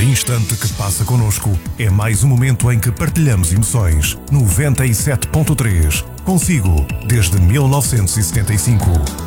instante que passa connosco é mais um momento em que partilhamos emoções. 97.3. Consigo, desde 1975.